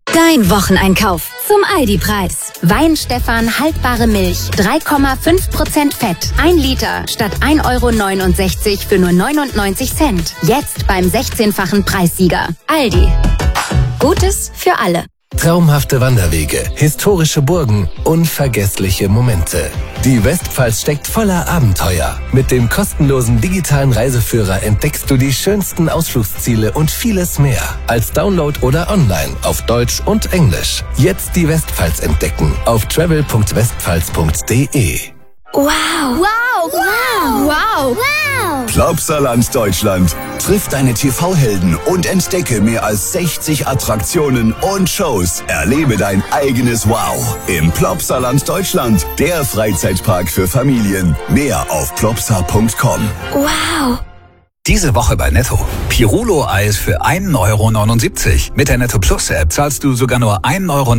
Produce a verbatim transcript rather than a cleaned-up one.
Dein Wocheneinkauf zum Aldi-Preis. Weinstefan haltbare Milch, drei Komma fünf Prozent Fett. ein Liter statt ein Euro neunundsechzig für nur neunundneunzig Cent. Jetzt beim sechzehnfachen Preissieger. Aldi. Gutes für alle. Traumhafte Wanderwege, historische Burgen, unvergessliche Momente. Die Westpfalz steckt voller Abenteuer. Mit dem kostenlosen digitalen Reiseführer entdeckst du die schönsten Ausflugsziele und vieles mehr. Als Download oder online auf Deutsch und Englisch. Jetzt die Westpfalz entdecken auf travel punkt westpfalz punkt de. Wow. Wow. Wow. Wow. Wow. Plopsaland Deutschland. Triff deine T V-Helden und entdecke mehr als sechzig Attraktionen und Shows. Erlebe dein eigenes Wow im Plopsaland Deutschland. Der Freizeitpark für Familien. Mehr auf plopsa punkt com. Wow. Diese Woche bei Netto. Pirulo-Eis für ein Euro neunundsiebzig. Mit der Netto Plus App zahlst du sogar nur ein Euro